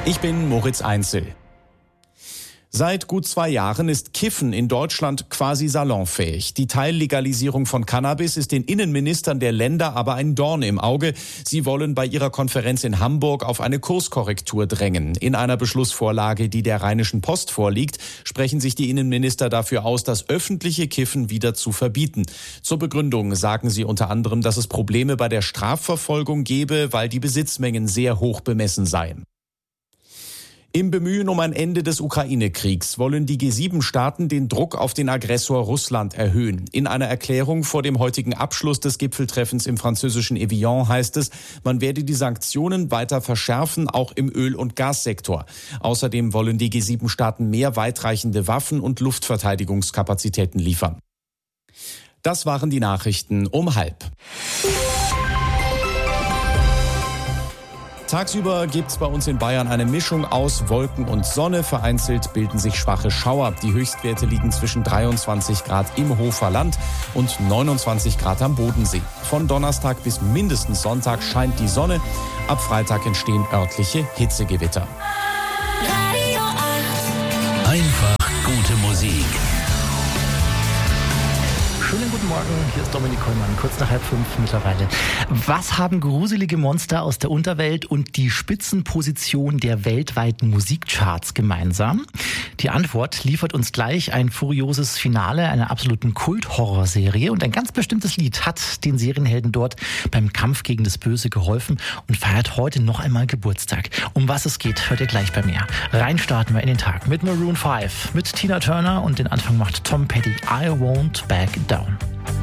Ich bin Moritz Einzel. Seit gut 2 Jahren ist Kiffen in Deutschland quasi salonfähig. Die Teillegalisierung von Cannabis ist den Innenministern der Länder aber ein Dorn im Auge. Sie wollen bei ihrer Konferenz in Hamburg auf eine Kurskorrektur drängen. In einer Beschlussvorlage, die der Rheinischen Post vorliegt, sprechen sich die Innenminister dafür aus, das öffentliche Kiffen wieder zu verbieten. Zur Begründung sagen sie unter anderem, dass es Probleme bei der Strafverfolgung gebe, weil die Besitzmengen sehr hoch bemessen seien. Im Bemühen um ein Ende des Ukraine-Kriegs wollen die G7-Staaten den Druck auf den Aggressor Russland erhöhen. In einer Erklärung vor dem heutigen Abschluss des Gipfeltreffens im französischen Evian heißt es, man werde die Sanktionen weiter verschärfen, auch im Öl- und Gassektor. Außerdem wollen die G7-Staaten mehr weitreichende Waffen und Luftverteidigungskapazitäten liefern. Das waren die Nachrichten um 12:30. Tagsüber gibt's bei uns in Bayern eine Mischung aus Wolken und Sonne. Vereinzelt bilden sich schwache Schauer. Die Höchstwerte liegen zwischen 23 Grad im Hofer Land und 29 Grad am Bodensee. Von Donnerstag bis mindestens Sonntag scheint die Sonne. Ab Freitag entstehen örtliche Hitzegewitter. Radio 8. Einfach gute Musik. Schönen guten Morgen, hier ist Dominik Kollmann, kurz nach 4:30 mittlerweile. Was haben gruselige Monster aus der Unterwelt und die Spitzenposition der weltweiten Musikcharts gemeinsam? Die Antwort liefert uns gleich ein furioses Finale einer absoluten Kult-Horrorserie und ein ganz bestimmtes Lied hat den Serienhelden dort beim Kampf gegen das Böse geholfen und feiert heute noch einmal Geburtstag. Um was es geht, hört ihr gleich bei mir. Rein starten wir in den Tag mit Maroon 5, mit Tina Turner und den Anfang macht Tom Petty, I Won't Back Down.